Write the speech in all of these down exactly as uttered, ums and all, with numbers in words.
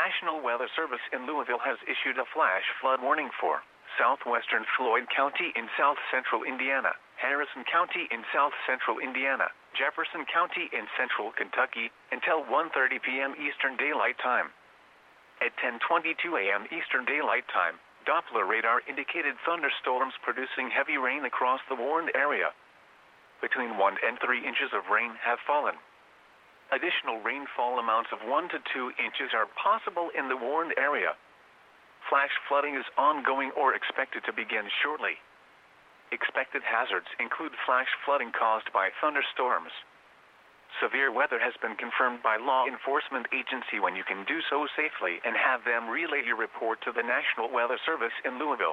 National Weather Service in Louisville has issued a flash flood warning for southwestern Floyd County in south central Indiana, Harrison County in south central Indiana, Jefferson County in central Kentucky until one thirty p m Eastern Daylight Time. At ten twenty-two a m Eastern Daylight Time, Doppler radar indicated thunderstorms producing heavy rain across the warned area. Between one and three inches of rain have fallen. Additional rainfall amounts of one to two inches are possible in the warned area. Flash flooding is ongoing or expected to begin shortly. Expected hazards include flash flooding caused by thunderstorms. Severe weather has been confirmed by law enforcement agency when you can do so safely and have them relay your report to the National Weather Service in Louisville.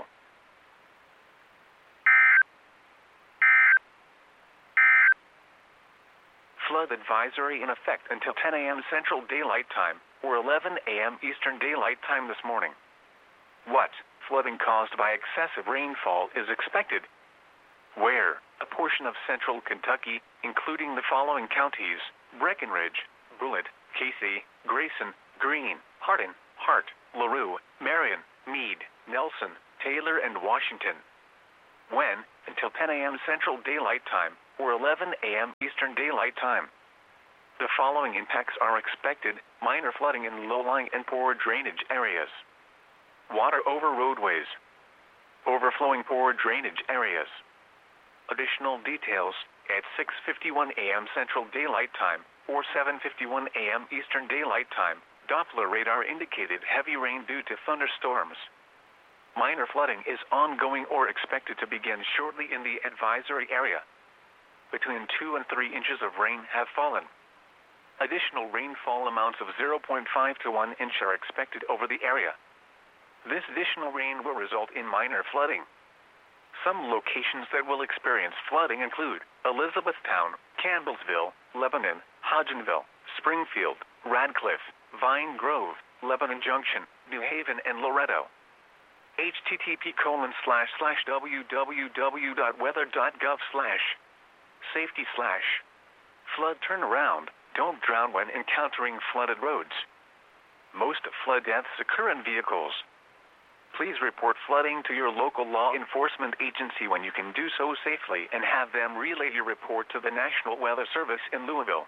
Flood advisory in effect until ten a m Central Daylight Time or eleven a m Eastern Daylight Time this morning. What flooding caused by excessive rainfall is expected? Where? A portion of central Kentucky, including the following counties: Breckenridge, Bullitt, Casey, Grayson, Greene, Hardin, Hart, LaRue, Marion, Meade, Nelson, Taylor, and Washington. When? Until ten a m Central Daylight Time or eleven a m Eastern Daylight Time. The following impacts are expected: minor flooding in low-lying and poor drainage areas. Water over roadways. Overflowing poor drainage areas. Additional details at six fifty-one a m Central Daylight Time or seven fifty-one a m Eastern Daylight Time, Doppler radar indicated heavy rain due to thunderstorms. Minor flooding is ongoing or expected to begin shortly in the advisory area. Between two and three inches of rain have fallen. Additional rainfall amounts of zero point five to one inch are expected over the area. This additional rain will result in minor flooding. Some locations that will experience flooding include Elizabethtown, Campbellsville, Lebanon, Hodgenville, Springfield, Radcliffe, Vine Grove, Lebanon Junction, New Haven, and Loretto. H T T P colon slash slash www dot weather dot gov slash safety slash flood turnaround. Don't drown when encountering flooded roads. Most flood deaths occur in vehicles. Please report flooding to your local law enforcement agency when you can do so safely and have them relay your report to the National Weather Service in Louisville.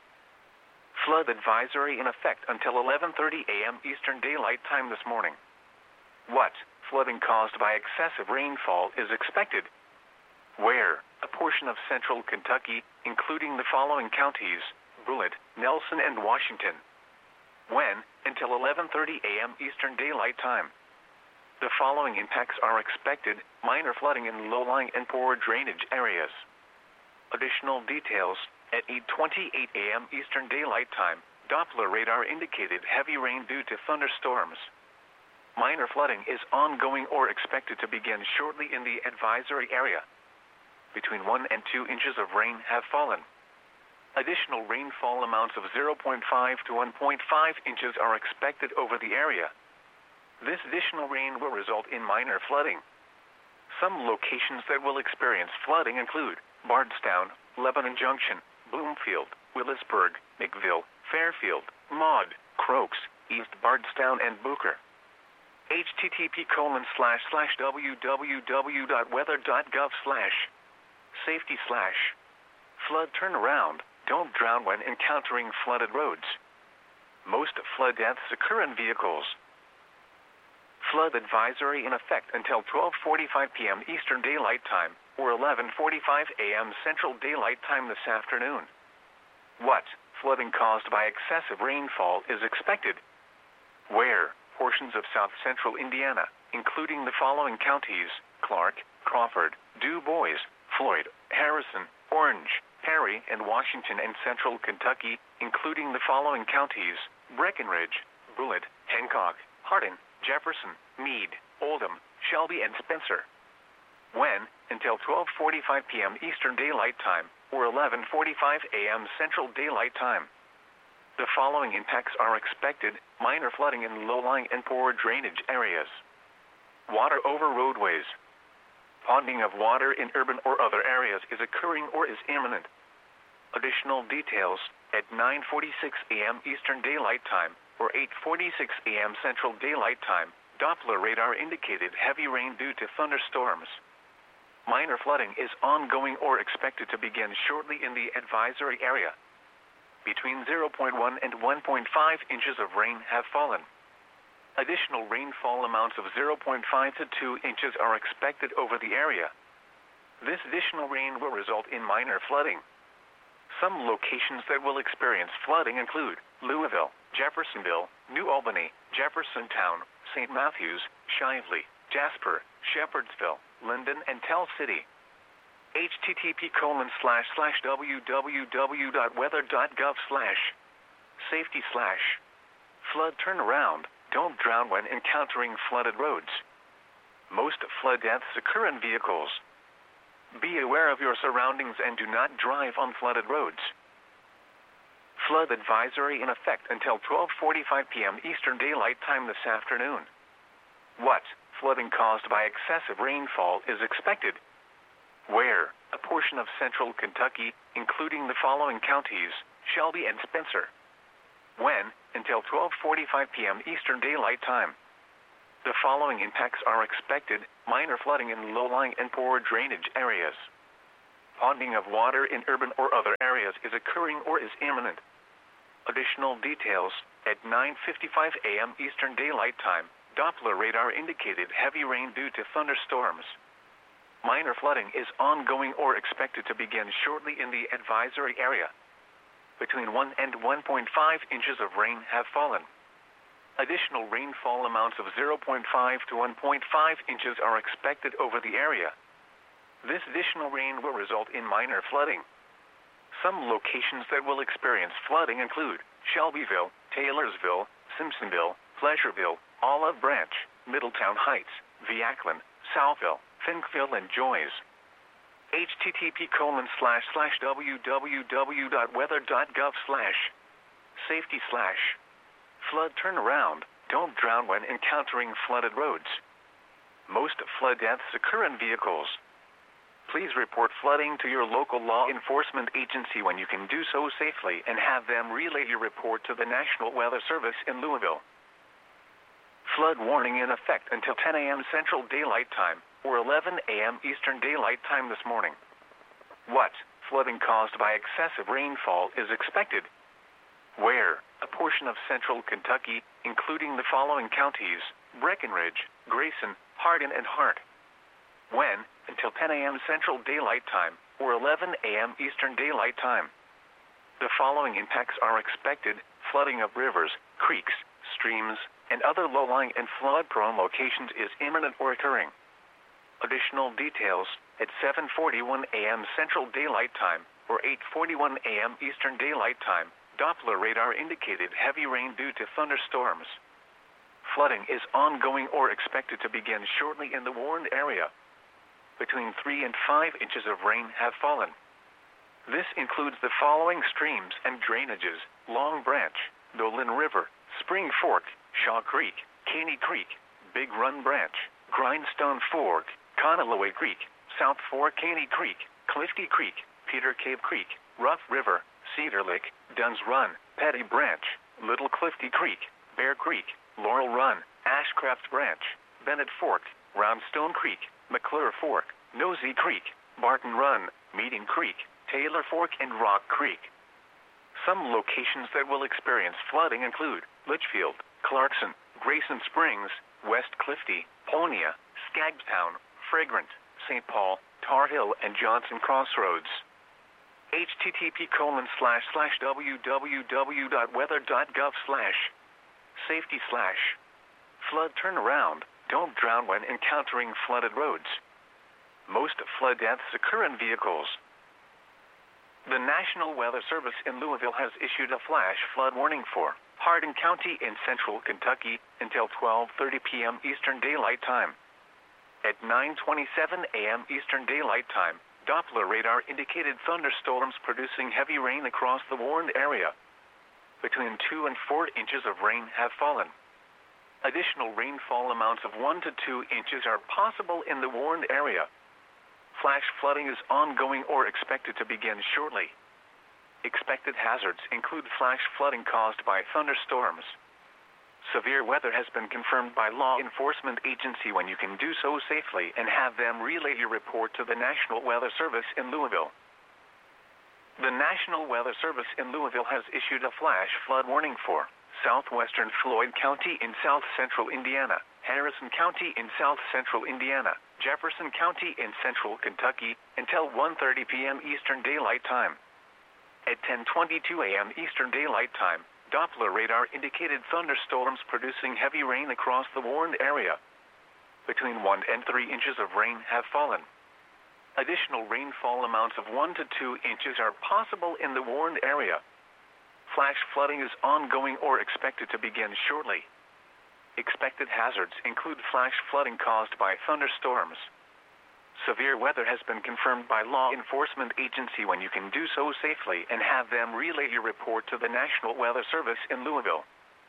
Flood advisory in effect until eleven thirty a m Eastern Daylight Time this morning. What flooding caused by excessive rainfall is expected? Where? A portion of central Kentucky, including the following counties: Bullitt, Nelson, and Washington. When? Until eleven thirty a m Eastern Daylight Time. The following impacts are expected: minor flooding in low-lying and poor drainage areas. Additional details at eight twenty-eight a m Eastern Daylight Time, Doppler radar indicated heavy rain due to thunderstorms. Minor flooding is ongoing or expected to begin shortly in the advisory area. Between one and two inches of rain have fallen. Additional rainfall amounts of zero point five to one point five inches are expected over the area. This additional rain will result in minor flooding. Some locations that will experience flooding include Bardstown, Lebanon Junction, Bloomfield, Willisburg, McVille, Fairfield, Maud, Crokes, East Bardstown, and Booker. H T T P colon slash slash www dot weather dot gov slash safety slash flood turnaround. Don't drown when encountering flooded roads. Most flood deaths occur in vehicles. Flood advisory in effect until twelve forty-five p m Eastern Daylight Time or eleven forty-five a m Central Daylight Time this afternoon. What flooding caused by excessive rainfall is expected? Where? Portions of south central Indiana, including the following counties: Clark, Crawford, Du Bois, Floyd, Harrison, Orange, Perry, and Washington, and central Kentucky, including the following counties: Breckenridge, Bullitt, Hancock, Hardin, Jefferson, Meade, Oldham, Shelby, and Spencer. When? Until twelve forty-five p m Eastern Daylight Time or eleven forty-five a m Central Daylight Time. The following impacts are expected: minor flooding in low-lying and poor drainage areas. Water over roadways. Ponding of water in urban or other areas is occurring or is imminent. Additional details At nine forty-six a m Eastern Daylight Time, or eight forty-six a m Central Daylight Time, Doppler radar indicated heavy rain due to thunderstorms. Minor flooding is ongoing or expected to begin shortly in the advisory area. Between zero point one and one point five inches of rain have fallen. Additional rainfall amounts of zero point five to two inches are expected over the area. This additional rain will result in minor flooding. Some locations that will experience flooding include Louisville, Jeffersonville, New Albany, Jeffersontown, Saint Matthews, Shively, Jasper, Shepherdsville, Linden, and Tell City. H T T P colon slash slash www dot weather dot gov slash safety slash flood turnaround. Don't drown when encountering flooded roads. Most flood deaths occur in vehicles. Be aware of your surroundings and do not drive on flooded roads. Flood advisory in effect until twelve forty-five p m Eastern Daylight Time this afternoon. What flooding caused by excessive rainfall is expected? Where? A portion of central Kentucky, including the following counties, Shelby and Spencer. When? Until twelve forty-five p m Eastern Daylight Time. The following impacts are expected: minor flooding in low-lying and poor drainage areas. Ponding of water in urban or other areas is occurring or is imminent. Additional details: at nine fifty-five a m Eastern Daylight Time, Doppler radar indicated heavy rain due to thunderstorms. Minor flooding is ongoing or expected to begin shortly in the advisory area. Between one and one point five inches of rain have fallen. Additional rainfall amounts of zero point five to one point five inches are expected over the area. This additional rain will result in minor flooding. Some locations that will experience flooding include Shelbyville, Taylorsville, Simpsonville, Pleasureville, Olive Branch, Middletown Heights, Viacklin, Southville, Finkville, and Joys. H T T P colon slash slash www dot weather dot gov slash safety slash flood turnaround. Don't drown when encountering flooded roads. Most flood deaths occur in vehicles. Please report flooding to your local law enforcement agency when you can do so safely and have them relay your report to the National Weather Service in Louisville. Flood warning in effect until ten a m Central Daylight Time, or eleven a m Eastern Daylight Time this morning. What flooding caused by excessive rainfall is expected? Where? A portion of central Kentucky, including the following counties: Breckenridge, Grayson, Hardin, and Hart. When? Until ten a m Central Daylight Time, or eleven a m Eastern Daylight Time. The following impacts are expected: flooding of rivers, creeks, streams, and other low-lying and flood-prone locations is imminent or occurring. Additional details: at seven forty-one a m Central Daylight Time, or eight forty-one a m Eastern Daylight Time, Doppler radar indicated heavy rain due to thunderstorms. Flooding is ongoing or expected to begin shortly in the warned area. Between three and five inches of rain have fallen. This includes the following streams and drainages: Long Branch, Dolan River, Spring Fork, Shaw Creek, Caney Creek, Big Run Branch, Grindstone Fork, Conalloway Creek, South Fork Caney Creek, Clifty Creek, Peter Cave Creek, Rough River, Cedar Lick, Dunn's Run, Petty Branch, Little Clifty Creek, Bear Creek, Laurel Run, Ashcraft Branch, Bennett Fork, Roundstone Creek, McClure Fork, Nosey Creek, Barton Run, Meeting Creek, Taylor Fork, and Rock Creek. Some locations that will experience flooding include Litchfield, Clarkson, Grayson Springs, West Clifty, Ponia, Skagtown, Fragrant, Saint Paul, Tar Hill, and Johnson Crossroads. H T T P colon slash slash www dot weather dot gov slash safety slash flood turnaround. Don't drown when encountering flooded roads. Most flood deaths occur in vehicles. The National Weather Service in Louisville has issued a flash flood warning for Hardin County in central Kentucky until twelve thirty p m Eastern Daylight Time. At nine twenty-seven a m Eastern Daylight Time, Doppler radar indicated thunderstorms producing heavy rain across the warned area. Between two and four inches of rain have fallen. Additional rainfall amounts of one to two inches are possible in the warned area. Flash flooding is ongoing or expected to begin shortly. Expected hazards include flash flooding caused by thunderstorms. Severe weather has been confirmed by law enforcement agency when you can do so safely and have them relay your report to the National Weather Service in Louisville. The National Weather Service in Louisville has issued a flash flood warning for southwestern Floyd County in south central Indiana, Harrison County in south central Indiana, Jefferson County in central Kentucky until one thirty p m Eastern Daylight Time. At ten twenty-two a m Eastern Daylight Time, Doppler radar indicated thunderstorms producing heavy rain across the warned area. Between one and three inches of rain have fallen. Additional rainfall amounts of one to two inches are possible in the warned area. Flash flooding is ongoing or expected to begin shortly. Expected hazards include flash flooding caused by thunderstorms. Severe weather has been confirmed by law enforcement agency when you can do so safely and have them relay your report to the National Weather Service in Louisville.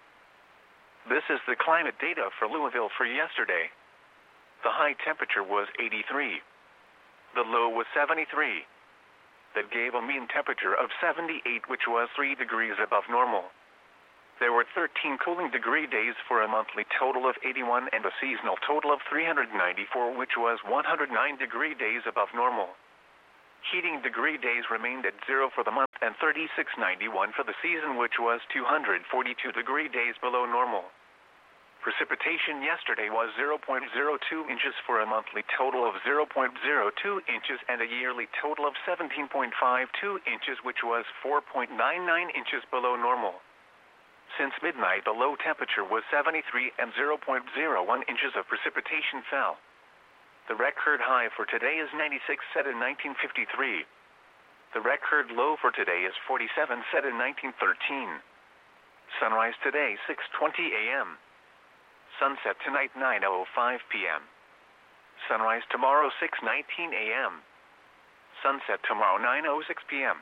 This is the climate data for Louisville for yesterday. The high temperature was eighty-three. The low was seventy-three. That gave a mean temperature of seventy-eight, which was three degrees above normal. There were thirteen cooling degree days for a monthly total of eighty-one and a seasonal total of three hundred ninety-four, which was one hundred nine degree days above normal. Heating degree days remained at zero for the month and thirty-six ninety-one for the season, which was two hundred forty-two degree days below normal. Precipitation yesterday was zero point zero two inches for a monthly total of zero point zero two inches and a yearly total of seventeen point five two inches, which was four point nine nine inches below normal. Since midnight, the low temperature was seventy-three and zero point zero one inches of precipitation fell. The record high for today is ninety-six, set in nineteen fifty-three. The record low for today is forty-seven, set in nineteen thirteen. Sunrise today, six twenty a m Sunset tonight, nine oh five p m Sunrise tomorrow, six nineteen a m Sunset tomorrow, nine oh six p m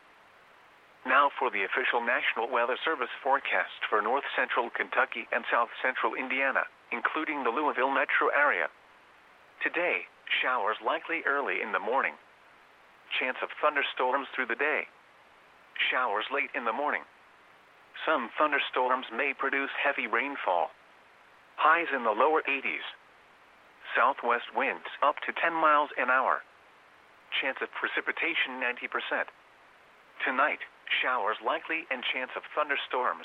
Now for the official National Weather Service forecast for north central Kentucky and south central Indiana, including the Louisville metro area. Today, showers likely early in the morning. Chance of thunderstorms through the day. Showers late in the morning. Some thunderstorms may produce heavy rainfall. Highs in the lower eighties. Southwest winds up to ten miles an hour. Chance of precipitation ninety percent. Tonight, showers likely and chance of thunderstorms.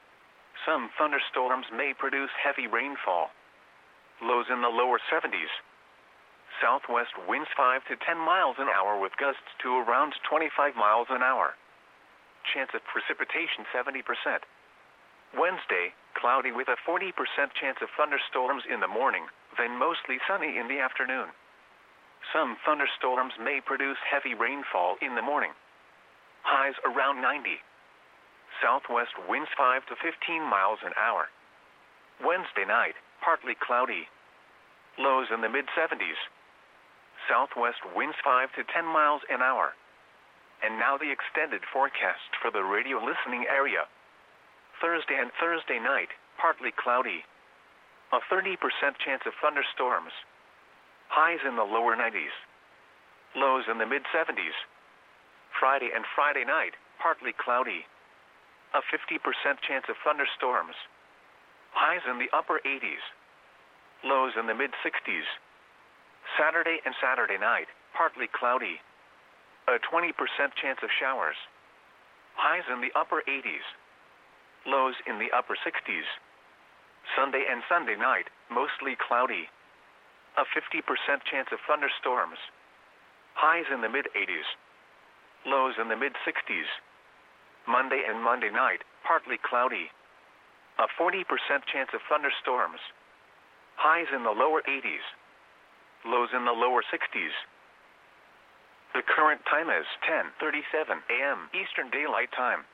Some thunderstorms may produce heavy rainfall. Lows in the lower seventies. Southwest winds five to ten miles an hour with gusts to around twenty-five miles an hour. Chance of precipitation seventy percent. Wednesday, cloudy with a forty percent chance of thunderstorms in the morning, then mostly sunny in the afternoon. Some thunderstorms may produce heavy rainfall in the morning. Highs around ninety. Southwest winds five to fifteen miles an hour. Wednesday night, partly cloudy. Lows in the mid seventies. Southwest winds five to ten miles an hour. And now the extended forecast for the radio listening area. Thursday and Thursday night, partly cloudy. A thirty percent chance of thunderstorms. Highs in the lower nineties. Lows in the mid seventies. Friday and Friday night, partly cloudy. A fifty percent chance of thunderstorms. Highs in the upper eighties. Lows in the mid sixties. Saturday and Saturday night, partly cloudy. A twenty percent chance of showers. Highs in the upper eighties. Lows in the upper sixties. Sunday and Sunday night, mostly cloudy. A fifty percent chance of thunderstorms. Highs in the mid eighties. Lows in the mid sixties. Monday and Monday night, partly cloudy. A forty percent chance of thunderstorms. Highs in the lower eighties. Lows in the lower sixties. The current time is ten thirty-seven a m Eastern Daylight Time.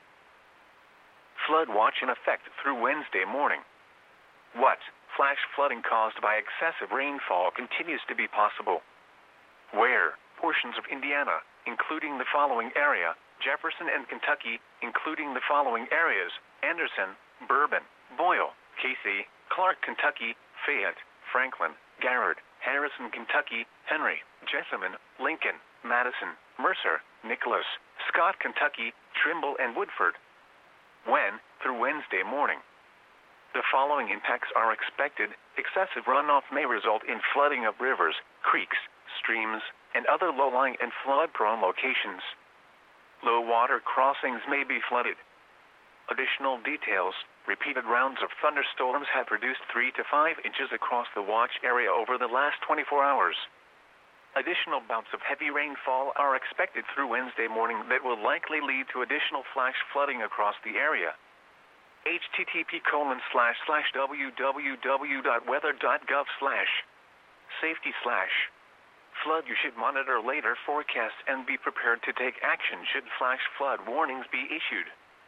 Flood watch in effect through Wednesday morning. What? Flash flooding caused by excessive rainfall continues to be possible. Where? Portions of Indiana, including the following area, Jefferson and Kentucky, including the following areas, Anderson, Bourbon, Boyle, Casey, Clark, Kentucky, Fayette, Franklin, Garrard, Harrison, Kentucky, Henry, Jessamine, Lincoln, Madison, Mercer, Nicholas, Scott, Kentucky, Trimble, and Woodford. When, through Wednesday morning. The following impacts are expected. Excessive runoff may result in flooding of rivers, creeks, streams, and other low-lying and flood-prone locations. Low water crossings may be flooded. Additional details. Repeated rounds of thunderstorms have produced three to five inches across the watch area over the last twenty-four hours. Additional bouts of heavy rainfall are expected through Wednesday morning that will likely lead to additional flash flooding across the area. H T T P colon slash slash www.weather.gov slash safety slash flood. You should monitor later forecasts and be prepared to take action should flash flood warnings be issued.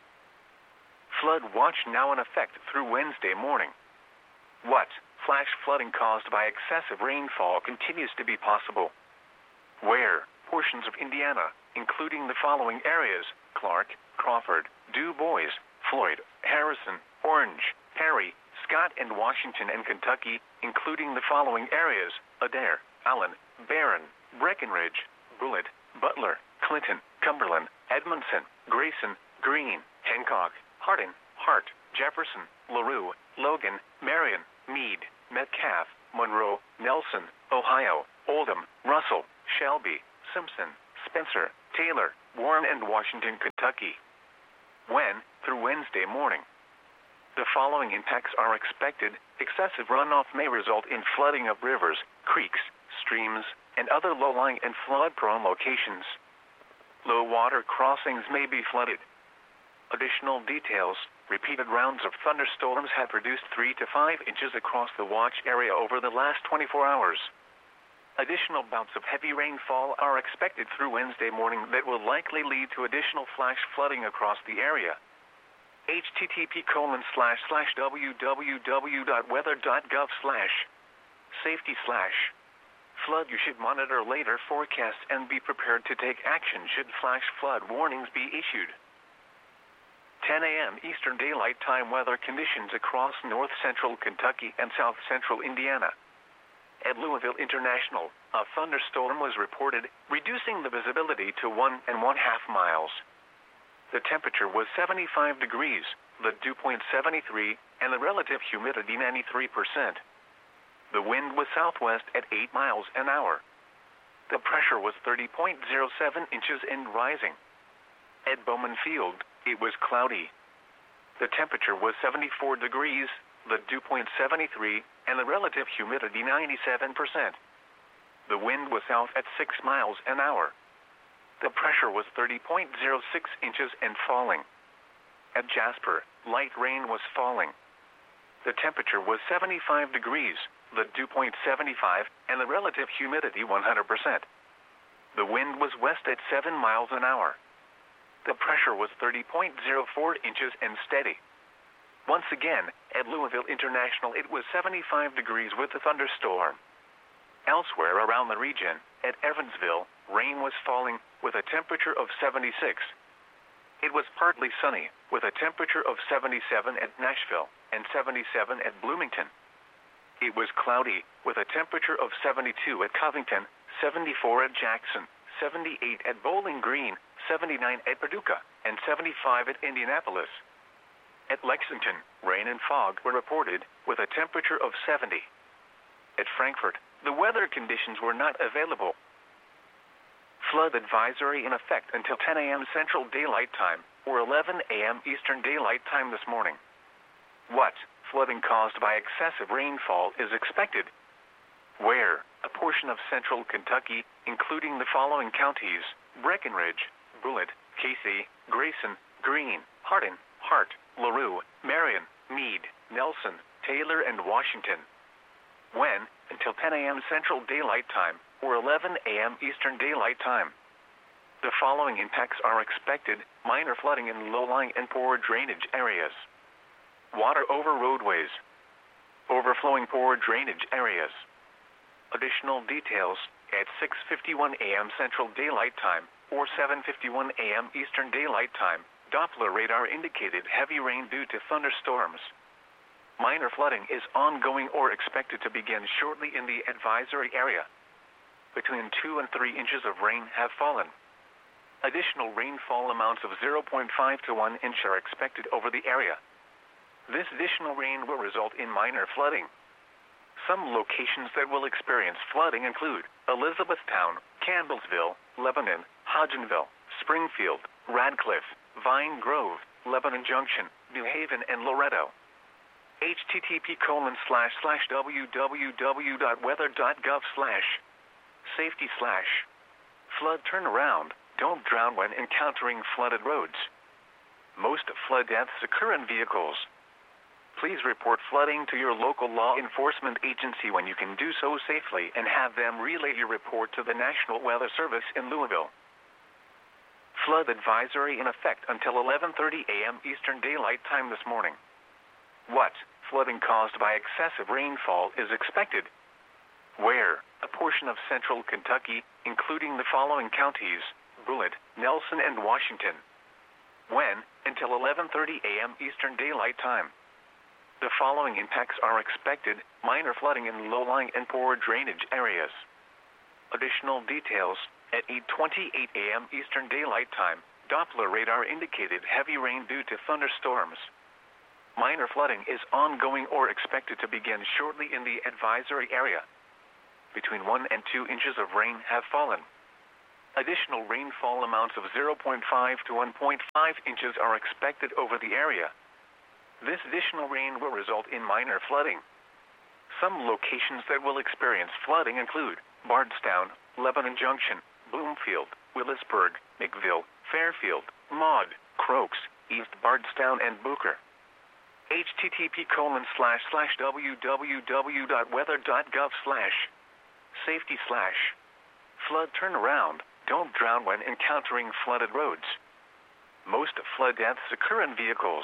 Flood watch now in effect through Wednesday morning. What? Flash flooding caused by excessive rainfall continues to be possible. Where? Portions of Indiana, including the following areas: Clark, Crawford, Du Bois, Floyd, Harrison, Orange, Perry, Scott, and Washington, and Kentucky, including the following areas: Adair, Allen, Barron, Breckenridge, Bullitt, Butler, Clinton, Cumberland, Edmondson, Grayson, Greene, Hancock, Hardin, Hart, Jefferson, LaRue, Logan, Marion, Meade, Metcalfe, Monroe, Nelson, Ohio, Oldham, Russell, Shelby, Simpson, Spencer, Taylor, Warren, and Washington, Kentucky. When, through Wednesday morning. The following impacts are expected. Excessive runoff may result in flooding of rivers, creeks, streams, and other low-lying and flood-prone locations. Low water crossings may be flooded. Additional details. Repeated rounds of thunderstorms have produced three to five inches across the watch area over the last twenty-four hours. Additional bouts of heavy rainfall are expected through Wednesday morning that will likely lead to additional flash flooding across the area. H T T P colon slash slash www.weather.gov slash safety slash flood. You should monitor later forecasts and be prepared to take action should flash flood warnings be issued. ten a m Eastern Daylight Time weather conditions across north-central Kentucky and south-central Indiana. At Louisville International, a thunderstorm was reported, reducing the visibility to one and one-half miles. The temperature was seventy-five degrees, the dew point seventy-three, and the relative humidity ninety-three percent. The wind was southwest at eight miles an hour. The pressure was thirty point zero seven inches and rising. At Bowman Field, it was cloudy. The temperature was seventy-four degrees, the dew point seventy-three, and the relative humidity ninety-seven percent. The wind was south at six miles an hour. The pressure was thirty point zero six inches and falling. At Jasper, light rain was falling. The temperature was seventy-five degrees, the dew point seventy-five, and the relative humidity one hundred percent. The wind was west at seven miles an hour. The pressure was thirty point zero four inches and steady. Once again, at Louisville International it was seventy-five degrees with a thunderstorm. Elsewhere around the region, at Evansville, rain was falling with a temperature of seventy-six. It was partly sunny with a temperature of seventy-seven at Nashville and seventy-seven at Bloomington. It was cloudy with a temperature of seventy-two at Covington, seventy-four at Jackson, seventy-eight at Bowling Green, seventy-nine at Paducah, and seventy-five at Indianapolis. At Lexington, rain and fog were reported with a temperature of seventy. At Frankfort, the weather conditions were not available. Flood advisory in effect until ten a m Central Daylight Time or eleven a m Eastern Daylight Time this morning. What? Flooding caused by excessive rainfall is expected. Where? A portion of central Kentucky, including the following counties: Breckenridge, Bullitt, Casey, Grayson, Greene, Hardin, Hart, LaRue, Marion, Meade, Nelson, Taylor, and Washington. When? Until ten a m Central Daylight Time or eleven a m Eastern Daylight Time. The following impacts are expected: minor flooding in low-lying and poor drainage areas. Water over roadways. Overflowing poor drainage areas. Additional details at six fifty-one a m Central Daylight Time or seven fifty-one a m Eastern Daylight Time. Doppler radar indicated heavy rain due to thunderstorms. Minor flooding is ongoing or expected to begin shortly in the advisory area. Between two and three inches of rain have fallen. Additional rainfall amounts of zero point five to one inch are expected over the area. This additional rain will result in minor flooding. Some locations that will experience flooding include Elizabethtown, Campbellsville, Lebanon, Hodgenville, Springfield, Radcliffe, Vine Grove, Lebanon Junction, New Haven, and Loretto. http colon slash slash www.weather.gov slash safety slash flood turnaround. Don't drown when encountering flooded roads. Most flood deaths occur in vehicles. Please report flooding to your local law enforcement agency when you can do so safely and have them relay your report to the National Weather Service in Louisville. Flood advisory in effect until eleven thirty a m Eastern Daylight Time this morning. What flooding caused by excessive rainfall is expected? Where? A portion of central Kentucky, including the following counties: Bullitt, Nelson, and Washington. When? Until eleven thirty a m Eastern Daylight Time. The following impacts are expected: minor flooding in low-lying and poor drainage areas. Additional details: at eight twenty-eight a m Eastern Daylight Time, Doppler radar indicated heavy rain due to thunderstorms. Minor flooding is ongoing or expected to begin shortly in the advisory area. Between one and two inches of rain have fallen. Additional rainfall amounts of zero point five to one point five inches are expected over the area. This additional rain will result in minor flooding. Some locations that will experience flooding include Bardstown, Lebanon Junction, Bloomfield, Willisburg, McVille, Fairfield, Maud, Crokes, East Bardstown, and Booker. http colon slash slash www.weather.gov slash safety slash flood turnaround. Don't drown when encountering flooded roads. Most flood deaths occur in vehicles.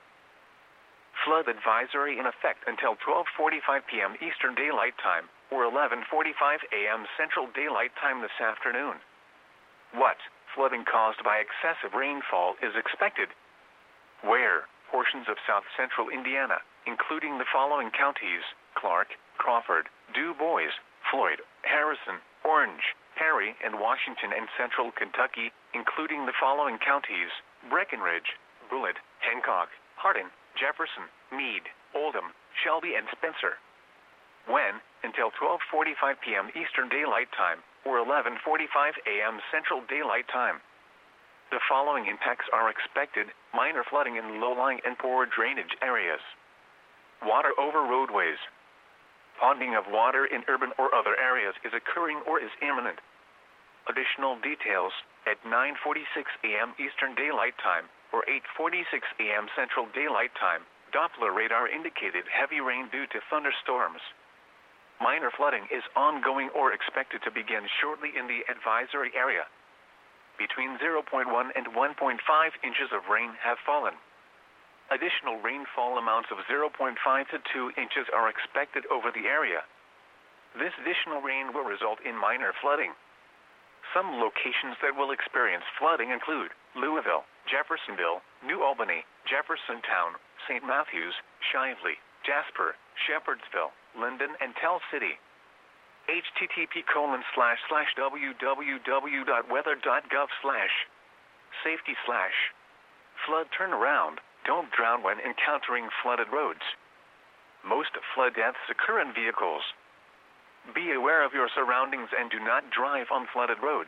Flood advisory in effect until twelve forty-five p m Eastern Daylight Time or eleven forty-five a m Central Daylight Time this afternoon. What flooding caused by excessive rainfall is expected? Where? Portions of south central Indiana, including the following counties: Clark, Crawford, Du Bois, Floyd, Harrison, Orange, Perry, and Washington, and central Kentucky, including the following counties: Breckenridge, Bullitt, Hancock, Hardin, Jefferson, Meade, Oldham, Shelby, and Spencer. When? Until twelve forty-five p m Eastern Daylight Time or eleven forty-five a m Central Daylight Time. The following impacts are expected: minor flooding in low-lying and poor drainage areas. Water over roadways. Ponding of water in urban or other areas is occurring or is imminent. Additional details: at nine forty-six a m Eastern Daylight Time or eight forty-six a m Central Daylight Time, Doppler radar indicated heavy rain due to thunderstorms. Minor flooding is ongoing or expected to begin shortly in the advisory area. Between zero point one and one point five inches of rain have fallen. Additional rainfall amounts of zero point five to two inches are expected over the area. This additional rain will result in minor flooding. Some locations that will experience flooding include Louisville, Jeffersonville, New Albany, Jeffersontown, Saint Matthews, Shively, Jasper, Shepherdsville, Linden, and Tell City. http colon slash slash www.weather.gov slash safety slash flood turnaround. Don't drown when encountering flooded roads. Most flood deaths occur in vehicles. Be aware of your surroundings and do not drive on flooded roads.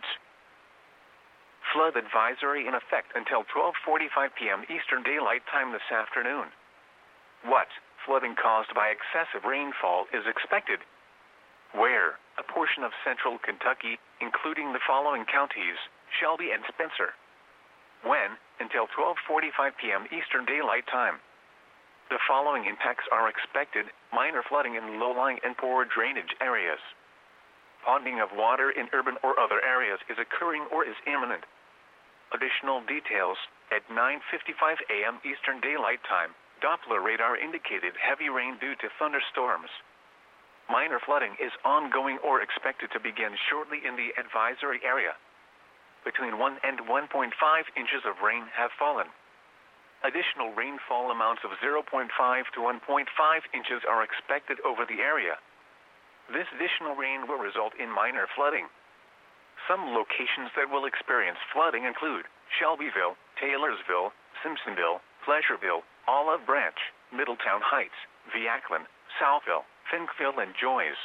Flood advisory in effect until twelve forty-five p m Eastern Daylight Time this afternoon. What flooding caused by excessive rainfall is expected? Where? A portion of central Kentucky, including the following counties: Shelby and Spencer. When? Until twelve forty-five p m Eastern Daylight Time. The following impacts are expected: minor flooding in low-lying and poor drainage areas. Ponding of water in urban or other areas is occurring or is imminent. Additional details: at nine fifty-five a m Eastern Daylight Time, Doppler radar indicated heavy rain due to thunderstorms. Minor flooding is ongoing or expected to begin shortly in the advisory area. Between one and one point five inches of rain have fallen. Additional rainfall amounts of zero point five to one point five inches are expected over the area. This additional rain will result in minor flooding. Some locations that will experience flooding include Shelbyville, Taylorsville, Simpsonville, Pleasureville, Olive Branch, Middletown Heights, Viacklin, Southville, Finkville, and Joys.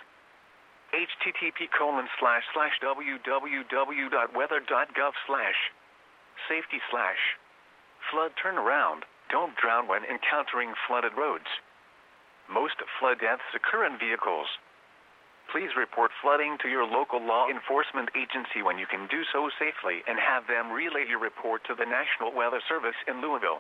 http colon slash slash www.weather.gov slash safety slash flood turnaround. Don't drown when encountering flooded roads. Most flood deaths occur in vehicles. Please report flooding to your local law enforcement agency when you can do so safely and have them relay your report to the National Weather Service in Louisville.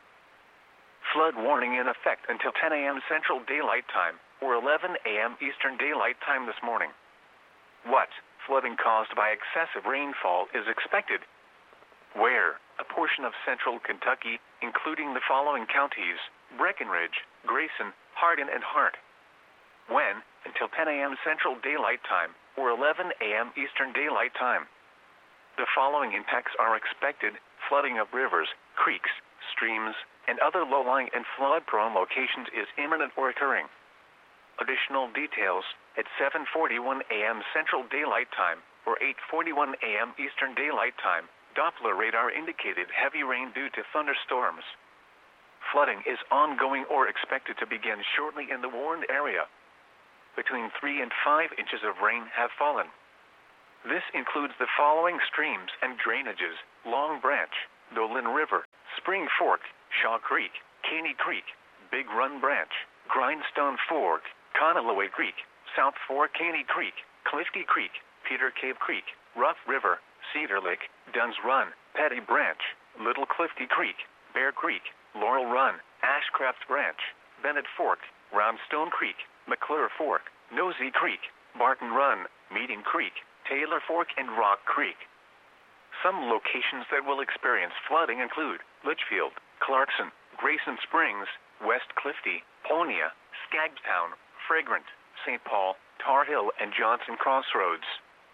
Flood warning in effect until ten a m Central Daylight Time or eleven a m Eastern Daylight Time this morning. What flooding caused by excessive rainfall is expected? Where? A portion of central Kentucky, including the following counties: Breckenridge, Grayson, Hardin, and Hart. When? Until ten a m Central Daylight Time or eleven a m Eastern Daylight Time. The following impacts are expected: flooding of rivers, creeks, streams, and other low-lying and flood-prone locations is imminent or occurring. Additional details at seven forty-one a m Central Daylight Time or eight forty-one a m Eastern Daylight Time. Doppler radar indicated heavy rain due to thunderstorms. Flooding is ongoing or expected to begin shortly in the warned area. Between three and five inches of rain have fallen. This includes the following streams and drainages: Long Branch, Dolan River, Spring Fork, Shaw Creek, Caney Creek, Big Run Branch, Grindstone Fork, Conalloway Creek, South Fork Caney Creek, Clifty Creek, Peter Cave Creek, Rough River, Cedar Lick, Dunn's Run, Petty Branch, Little Clifty Creek, Bear Creek, Laurel Run, Ashcraft Branch, Bennett Fork, Roundstone Creek, McClure Fork, Nosey Creek, Barton Run, Meeting Creek, Taylor Fork, and Rock Creek. Some locations that will experience flooding include Litchfield, Clarkson, Grayson Springs, West Clifty, Ponia, Skagstown, Fragrant, Saint Paul, Tar Hill, and Johnson Crossroads.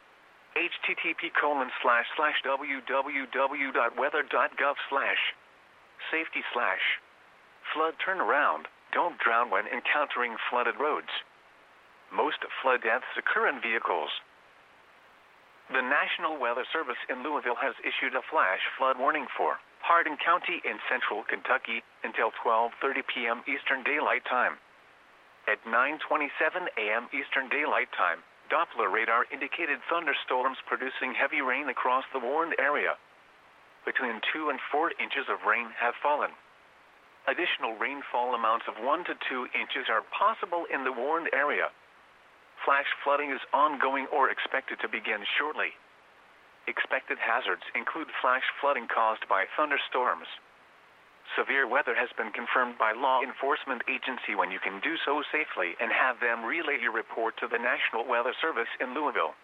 http colon slash slash www.weather.gov slash safety slash flood turnaround. Don't drown when encountering flooded roads. Most flood deaths occur in vehicles. The National Weather Service in Louisville has issued a flash flood warning for Hardin County in central Kentucky until twelve thirty p m Eastern Daylight Time. At nine twenty-seven a m Eastern Daylight Time, Doppler radar indicated thunderstorms producing heavy rain across the warned area. Between two and four inches of rain have fallen. Additional rainfall amounts of one to two inches are possible in the warned area. Flash flooding is ongoing or expected to begin shortly. Expected hazards include flash flooding caused by thunderstorms. Severe weather has been confirmed by law enforcement agency when you can do so safely and have them relay your report to the National Weather Service in Louisville.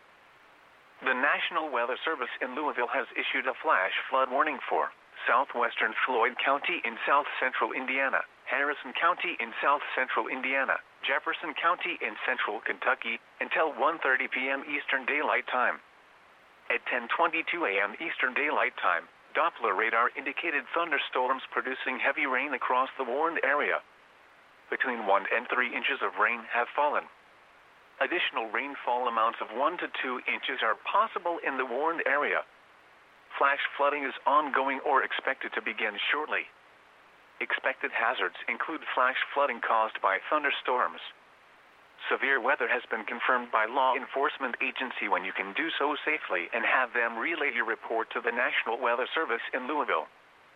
The National Weather Service in Louisville has issued a flash flood warning for southwestern Floyd County in south central Indiana, Harrison County in south central Indiana, Jefferson County in central Kentucky until one thirty p m Eastern Daylight Time. At ten twenty-two a m Eastern Daylight Time, Doppler radar indicated thunderstorms producing heavy rain across the warned area. Between one and three inches of rain have fallen. Additional rainfall amounts of one to two inches are possible in the warned area. Flash flooding is ongoing or expected to begin shortly. Expected hazards include flash flooding caused by thunderstorms. Severe weather has been confirmed by law enforcement agency when you can do so safely and have them relay your report to the National Weather Service in Louisville.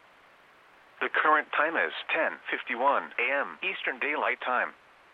The current time is ten fifty-one a m Eastern Daylight Time.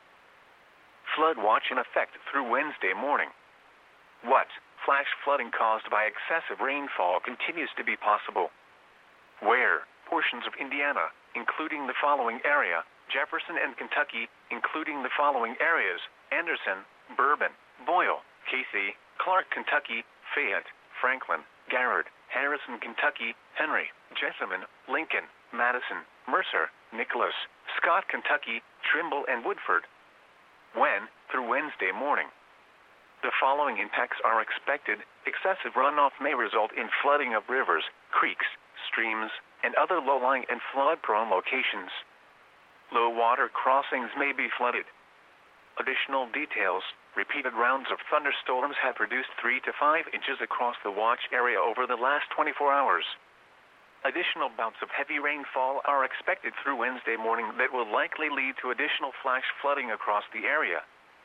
Flood watch in effect through Wednesday morning. What flash flooding caused by excessive rainfall continues to be possible? Where portions of Indiana, including the following area: Jefferson and Kentucky, including the following areas: Anderson, Bourbon, Boyle, Casey, Clark, Kentucky, Fayette, Franklin, Garrard, Harrison, Kentucky, Henry, Jessamine, Lincoln, Madison, Mercer, Nicholas, Scott, Kentucky, Trimble, and Woodford. When through Wednesday morning. The following impacts are expected: excessive runoff may result in flooding of rivers, creeks, streams, and other low-lying and flood-prone locations. Low water crossings may be flooded. Additional details: repeated rounds of thunderstorms have produced three to five inches across the watch area over the last twenty-four hours. Additional bouts of heavy rainfall are expected through Wednesday morning that will likely lead to additional flash flooding across the area.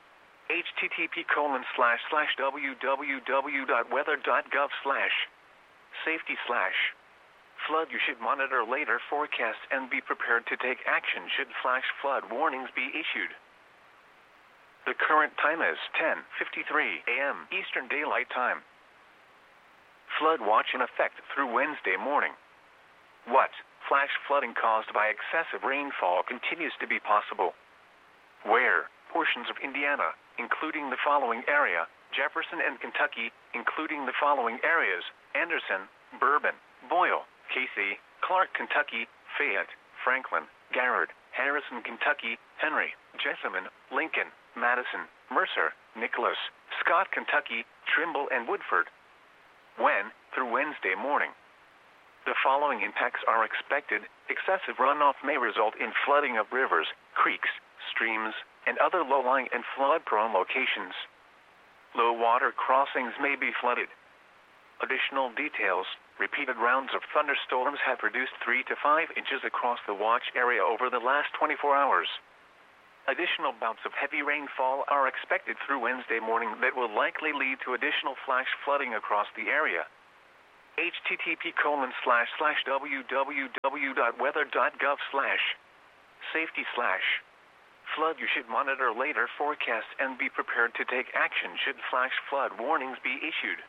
http colon slash slash www.weather.gov slash safety slash flood. You should monitor later forecasts and be prepared to take action should flash flood warnings be issued. The current time is ten fifty-three a m Eastern Daylight Time. Flood watch in effect through Wednesday morning. What? Flash flooding caused by excessive rainfall continues to be possible. Where? Portions of Indiana, including the following area: Jefferson and Kentucky, including the following areas: Anderson, Bourbon, Boyle, Casey, Clark, Kentucky, Fayette, Franklin, Garrard, Harrison, Kentucky, Henry, Jessamine, Lincoln, Madison, Mercer, Nicholas, Scott, Kentucky, Trimble, and Woodford. When? Through Wednesday morning. The following impacts are expected. Excessive runoff may result in flooding of rivers, creeks, streams, and other low-lying and flood-prone locations. Low water crossings may be flooded. Additional details: repeated rounds of thunderstorms have produced three to five inches across the watch area over the last twenty-four hours. Additional bouts of heavy rainfall are expected through Wednesday morning that will likely lead to additional flash flooding across the area. http colon slash slash www.weather.gov slash safety slash flood. You should monitor later forecasts and be prepared to take action should flash flood warnings be issued.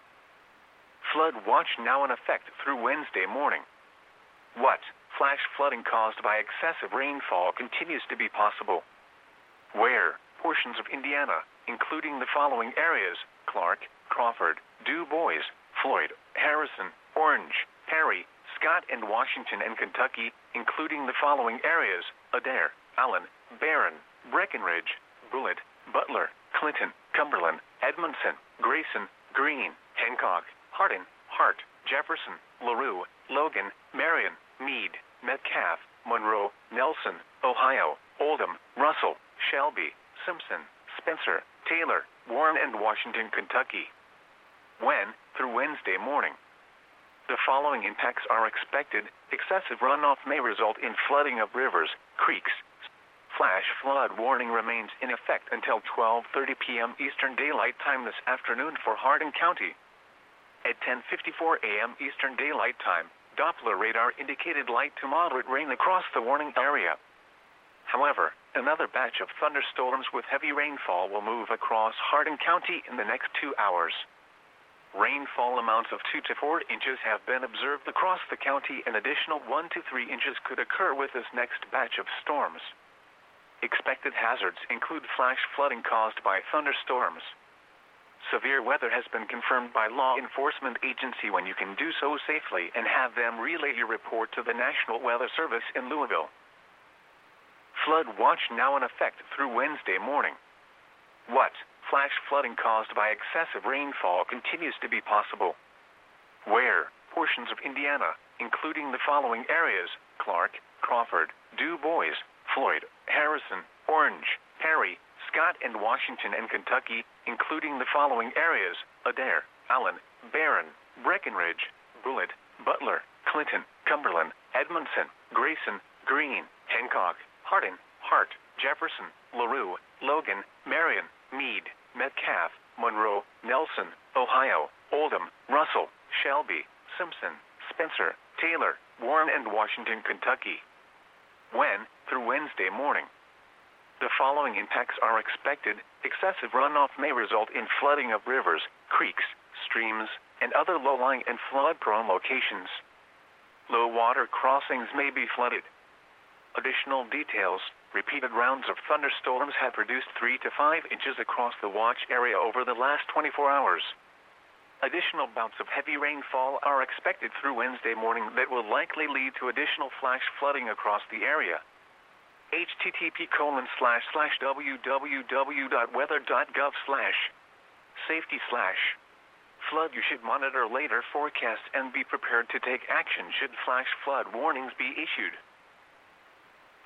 Flood watch now in effect through Wednesday morning. What? Flash flooding caused by excessive rainfall continues to be possible. Where? Portions of Indiana, including the following areas: Clark, Crawford, Du Bois, Floyd, Harrison, Orange, Perry, Scott, and Washington, and Kentucky, including the following areas: Adair, Allen, Barron, Breckenridge, Bullitt, Butler, Clinton, Cumberland, Edmondson, Grayson, Greene, Hancock, Hardin, Hart, Jefferson, LaRue, Logan, Marion, Meade, Metcalfe, Monroe, Nelson, Ohio, Oldham, Russell, Shelby, Simpson, Spencer, Taylor, Warren, and Washington, Kentucky. When? Through Wednesday morning. The following impacts are expected. Excessive runoff may result in flooding of rivers, creeks. Flash flood warning remains in effect until twelve thirty p m Eastern Daylight Time this afternoon for Hardin County. At ten fifty-four a m Eastern Daylight Time, Doppler radar indicated light to moderate rain across the warning area. However, another batch of thunderstorms with heavy rainfall will move across Hardin County in the next two hours. Rainfall amounts of two to four inches have been observed across the county. An additional one to three inches could occur with this next batch of storms. Expected hazards include flash flooding caused by thunderstorms. Severe weather has been confirmed by law enforcement agency when you can do so safely and have them relay your report to the National Weather Service in Louisville. Flood watch now in effect through Wednesday morning. What? Flash flooding caused by excessive rainfall continues to be possible. Where? Portions of Indiana, including the following areas: Clark, Crawford, Du Bois, Floyd, Harrison, Orange, Perry, Scott, and Washington, and Kentucky, including the following areas: Adair, Allen, Barron, Breckenridge, Bullitt, Butler, Clinton, Cumberland, Edmondson, Grayson, Greene, Hancock, Hardin, Hart, Jefferson, LaRue, Logan, Marion, Meade, Metcalfe, Monroe, Nelson, Ohio, Oldham, Russell, Shelby, Simpson, Spencer, Taylor, Warren, and Washington, Kentucky. When? Through Wednesday morning. The following impacts are expected. Excessive runoff may result in flooding of rivers, creeks, streams, and other low-lying and flood-prone locations. Low water crossings may be flooded. Additional details: repeated rounds of thunderstorms have produced three to five inches across the watch area over the last twenty-four hours. Additional bouts of heavy rainfall are expected through Wednesday morning that will likely lead to additional flash flooding across the area. http colon slash slash www.weather.gov slash safety slash flood. You should monitor later forecasts and be prepared to take action should flash flood warnings be issued.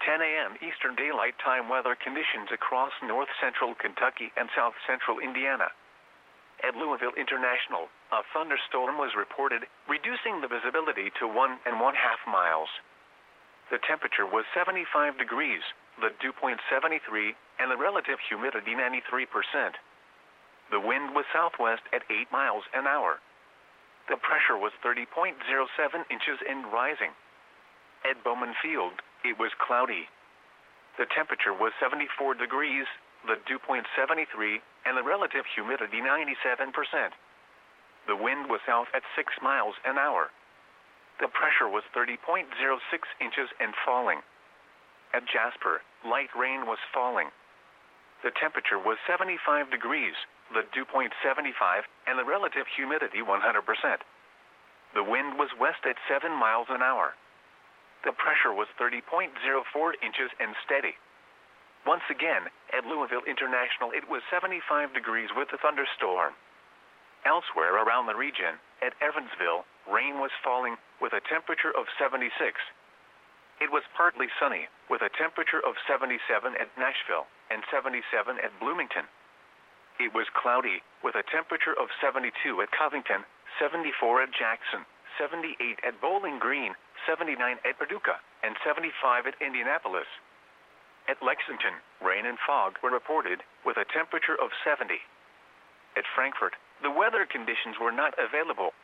ten A M Eastern Daylight Time weather conditions across north central Kentucky and south central Indiana. At Louisville International, a thunderstorm was reported, reducing the visibility to one and one half miles. The temperature was seventy-five degrees, the dew point seventy-three, and the relative humidity ninety-three percent. The wind was southwest at eight miles an hour. The pressure was thirty point zero seven inches and rising. At Bowman Field, it was cloudy. The temperature was seventy-four degrees, the dew point seventy-three, and the relative humidity ninety-seven percent. The wind was south at six miles an hour. The pressure was thirty point zero six inches and falling. At Jasper, light rain was falling. The temperature was seventy-five degrees, the dew point seventy-five, and the relative humidity one hundred percent. The wind was west at seven miles an hour. The pressure was thirty point zero four inches and steady. Once again, at Louisville International it was seventy-five degrees with a thunderstorm. Elsewhere around the region, at Evansville, rain was falling with a temperature of seventy-six. It was partly sunny, with a temperature of seventy-seven at Nashville and seventy-seven at Bloomington. It was cloudy, with a temperature of seventy-two at Covington, seventy-four at Jackson, seventy-eight at Bowling Green, seventy-nine at Paducah, and seventy-five at Indianapolis. At Lexington, rain and fog were reported, with a temperature of seventy. At Frankfort, the weather conditions were not available.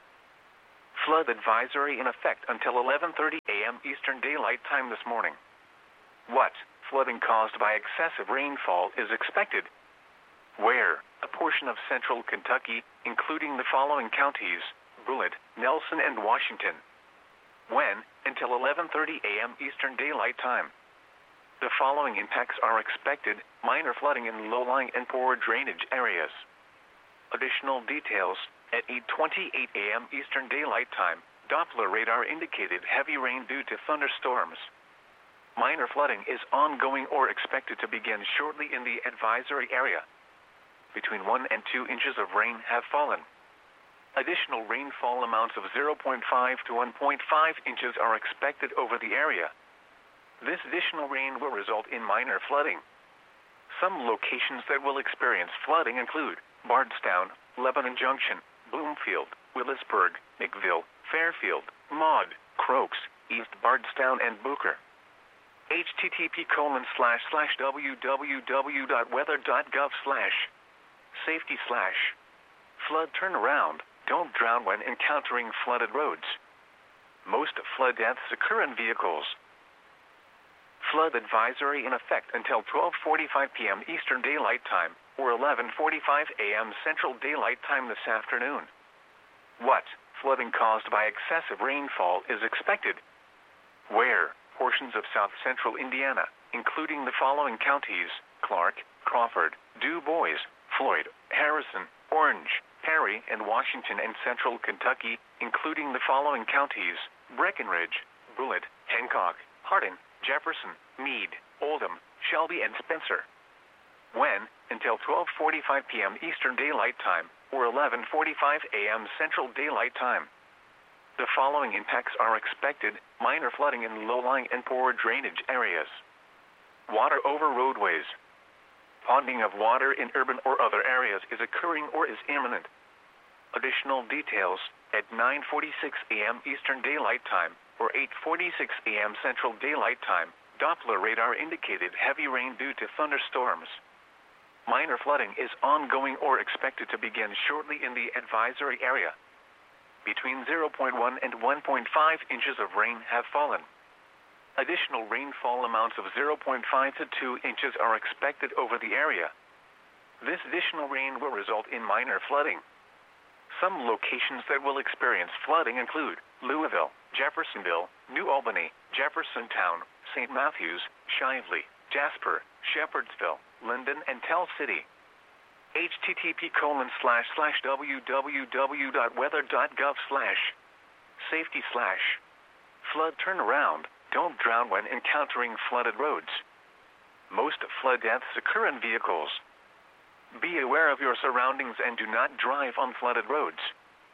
Flood advisory in effect until eleven thirty A M Eastern Daylight Time this morning. What flooding caused by excessive rainfall is expected? Where? A portion of central Kentucky, including the following counties: Bullitt, Nelson, and Washington. When? Until eleven thirty A M Eastern Daylight Time. The following impacts are expected: minor flooding in low-lying and poor drainage areas. Additional details: at eight twenty-eight A M Eastern Daylight Time, Doppler radar indicated heavy rain due to thunderstorms. Minor flooding is ongoing or expected to begin shortly in the advisory area. Between one and two inches of rain have fallen. Additional rainfall amounts of zero point five to one point five inches are expected over the area. This additional rain will result in minor flooding. Some locations that will experience flooding include Bardstown, Lebanon Junction, Bloomfield, Willisburg, McVille, Fairfield, Maud, Crokes, East Bardstown, and Booker. H T T P colon slash slash www dot weather dot gov slash safety slash flood turnaround. Don't drown when encountering flooded roads. Most flood deaths occur in vehicles. Flood advisory in effect until twelve forty-five P M Eastern Daylight Time or eleven forty-five A M Central Daylight Time this afternoon. What flooding caused by excessive rainfall is expected? Where? Portions of south central Indiana, including the following counties: Clark, Crawford, Du Bois, Floyd, Harrison, Orange, Perry, and Washington, and central Kentucky, including the following counties: Breckenridge, Bullitt, Hancock, Hardin, Jefferson, Meade, Oldham, Shelby, and Spencer. When? Until twelve forty-five P M Eastern Daylight Time or eleven forty-five A M Central Daylight Time. The following impacts are expected: minor flooding in low-lying and poor drainage areas. Water over roadways. Ponding of water in urban or other areas is occurring or is imminent. Additional details: at nine forty-six A M Eastern Daylight Time or eight forty-six A M Central Daylight Time, Doppler radar indicated heavy rain due to thunderstorms. Minor flooding is ongoing or expected to begin shortly in the advisory area. Between zero point one and one point five inches of rain have fallen. Additional rainfall amounts of zero point five to two inches are expected over the area. This additional rain will result in minor flooding. Some locations that will experience flooding include Louisville, Jeffersonville, New Albany, Jeffersontown, Saint Matthews, Shively, Jasper, Shepherdsville, Linden, and Tell City. H T T P colon slash slash www dot weather dot gov slash safety slash flood turnaround. Don't drown when encountering flooded roads. Most flood deaths occur in vehicles. Be aware of your surroundings and do not drive on flooded roads.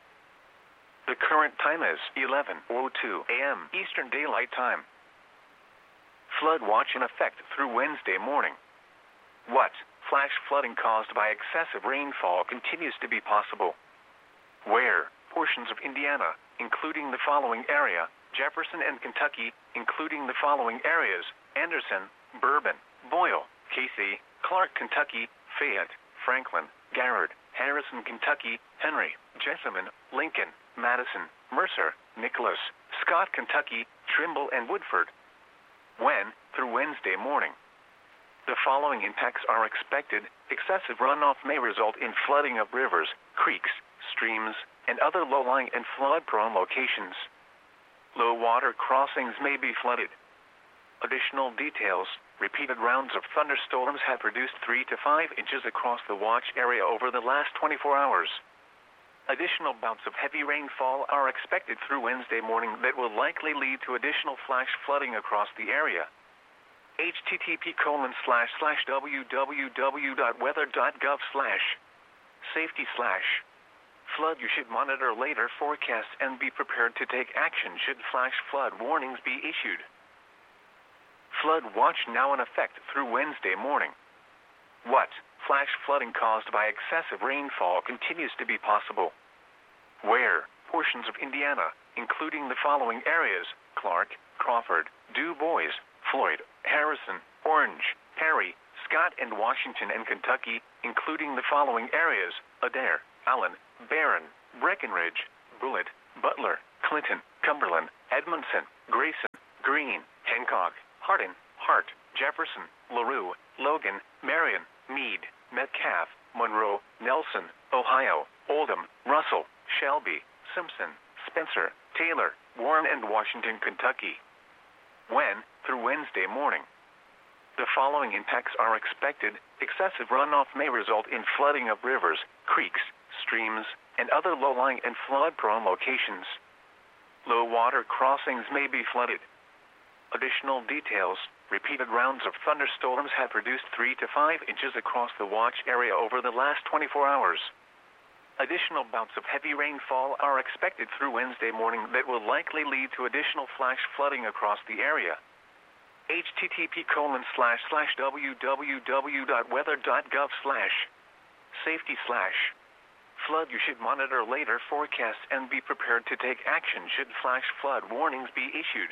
The current time is eleven oh two A M Eastern Daylight Time. Flood watch in effect through Wednesday morning. What? Flash flooding caused by excessive rainfall continues to be possible. Where? Portions of Indiana, including the following area, Jefferson and Kentucky, including the following areas, Anderson, Bourbon, Boyle, Casey, Clark, Kentucky, Fayette, Franklin, Garrard, Harrison, Kentucky, Henry, Jessamine, Lincoln, Madison, Mercer, Nicholas, Scott, Kentucky, Trimble, and Woodford. When? Through Wednesday morning. The following impacts are expected. Excessive runoff may result in flooding of rivers, creeks, streams, and other low-lying and flood-prone locations. Low water crossings may be flooded. Additional details. Repeated rounds of thunderstorms have produced three to five inches across the watch area over the last twenty-four hours. Additional bouts of heavy rainfall are expected through Wednesday morning that will likely lead to additional flash flooding across the area. http colon slash slash www.weather.gov slash safety slash flood. You should monitor later forecasts and be prepared to take action should flash flood warnings be issued. Flood watch now in effect through Wednesday morning. What? Flash flooding caused by excessive rainfall continues to be possible. Where? Portions of Indiana, including the following areas, Clark, Crawford, Du Bois, Floyd, Harrison, Orange, Perry, Scott, and Washington, and Kentucky, including the following areas, Adair, Allen, Barron, Breckenridge, Bullitt, Butler, Clinton, Cumberland, Edmondson, Grayson, Greene, Hancock, Hardin, Hart, Jefferson, LaRue, Logan, Marion, Meade, Metcalf, Monroe, Nelson, Ohio, Oldham, Russell, Shelby, Simpson, Spencer, Taylor, Warren, and Washington, Kentucky. When? Through Wednesday morning. The following impacts are expected. Excessive runoff may result in flooding of rivers, creeks, streams, and other low-lying and flood-prone locations. Low water crossings may be flooded. Additional details. Repeated rounds of thunderstorms have produced three to five inches across the watch area over the last twenty-four hours. Additional bouts of heavy rainfall are expected through Wednesday morning that will likely lead to additional flash flooding across the area. http colon slash slash www.weather.gov slash safety slash flood. You should monitor later forecasts and be prepared to take action should flash flood warnings be issued.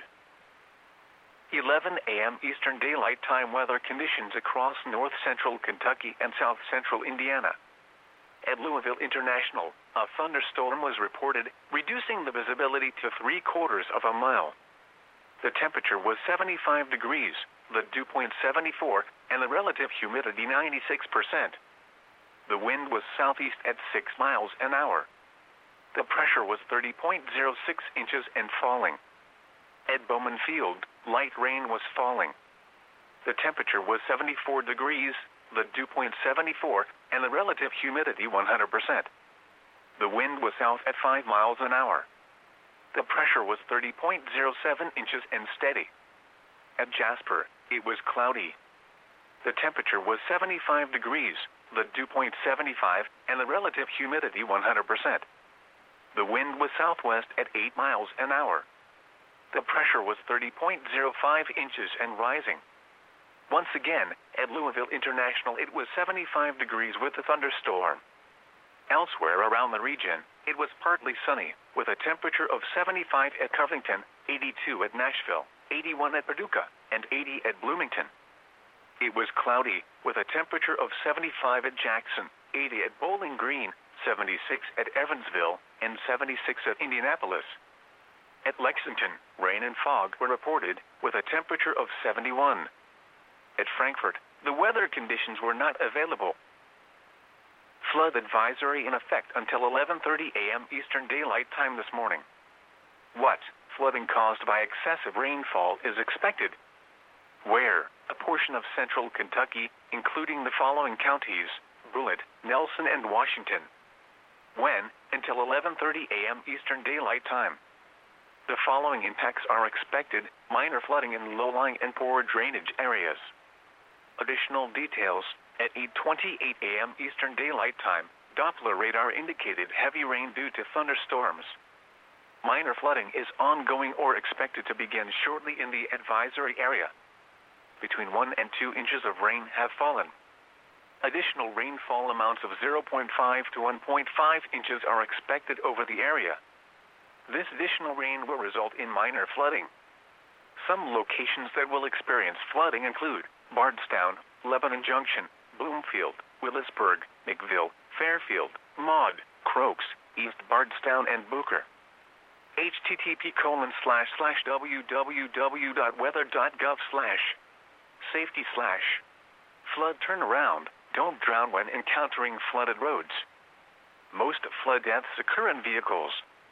eleven a m Eastern Daylight Time weather conditions across north-central Kentucky and south-central Indiana. At Louisville International, a thunderstorm was reported, reducing the visibility to three-quarters of a mile. The temperature was seventy-five degrees, the dew point seventy-four, and the relative humidity ninety-six percent. The wind was southeast at six miles an hour. The pressure was thirty point zero six inches and falling. At Bowman Field, light rain was falling. The temperature was seventy-four degrees, the dew point seventy-four, and the relative humidity one hundred percent. The wind was south at five miles an hour. The pressure was thirty point zero seven inches and steady. At Jasper, it was cloudy. The temperature was seventy-five degrees, the dew point seventy-five, and the relative humidity one hundred percent. The wind was southwest at eight miles an hour. The pressure was thirty point zero five inches and rising. Once again, at Louisville International, it was seventy-five degrees with a thunderstorm. Elsewhere around the region, it was partly sunny, with a temperature of seventy-five at Covington, eighty-two at Nashville, eighty-one at Paducah, and eighty at Bloomington. It was cloudy, with a temperature of seventy-five at Jackson, eighty at Bowling Green, seventy-six at Evansville, and seventy-six at Indianapolis. At Lexington, rain and fog were reported, with a temperature of seventy-one. At Frankfort, the weather conditions were not available. Flood advisory in effect until eleven thirty a m Eastern Daylight Time this morning. What? Flooding caused by excessive rainfall is expected. Where? A portion of central Kentucky, including the following counties, Bullitt, Nelson, and Washington. When? Until eleven thirty a m Eastern Daylight Time. The following impacts are expected: minor flooding in low-lying and poor drainage areas. Additional details: at eight twenty-eight a m Eastern Daylight Time, Doppler radar indicated heavy rain due to thunderstorms. Minor flooding is ongoing or expected to begin shortly in the advisory area. between one and two inches of rain have fallen. Additional rainfall amounts of zero point five to one point five inches are expected over the area. This additional rain will result in minor flooding. Some locations that will experience flooding include Bardstown, Lebanon Junction, Bloomfield, Willisburg, McVille, Fairfield, Maud, Crokes, East Bardstown, and Booker. http colon slash slash www.weather.gov slash safety slash flood turnaround. Don't drown when encountering flooded roads. Most flood deaths occur in vehicles.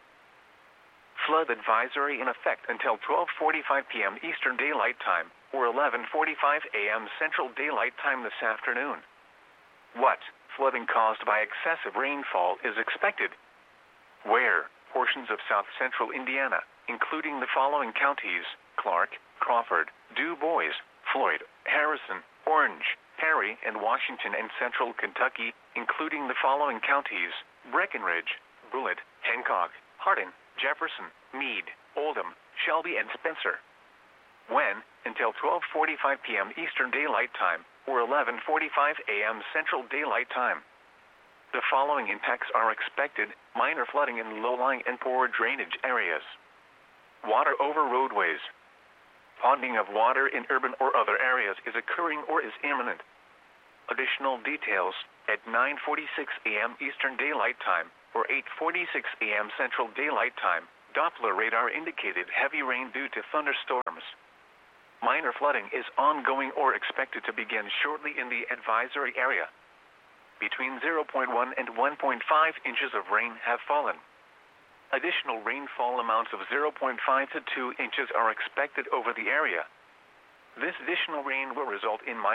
Flood advisory in effect until twelve forty-five p m Eastern Daylight Time or eleven forty-five a m Central Daylight Time this afternoon. What flooding caused by excessive rainfall is expected? Where? Portions of south central Indiana, including the following counties: Clark, Crawford, Du Bois, Floyd, Harrison, Orange, Perry, and Washington, and central Kentucky, including the following counties: Breckenridge, Bullitt, Hancock, Hardin, Jefferson, Meade, Oldham, Shelby, and Spencer. When? Until twelve forty-five p m Eastern Daylight Time or eleven forty-five a m Central Daylight Time. The following impacts are expected: minor flooding in low-lying and poor drainage areas. Water over roadways. Ponding of water in urban or other areas is occurring or is imminent. Additional details at nine forty-six a m Eastern Daylight Time or eight forty-six a m Central Daylight Time. Doppler radar indicated heavy rain due to thunderstorms. Minor flooding is ongoing or expected to begin shortly in the advisory area. Between zero point one and one point five inches of rain have fallen. Additional rainfall amounts of zero point five to two inches are expected over the area. This additional rain will result in minor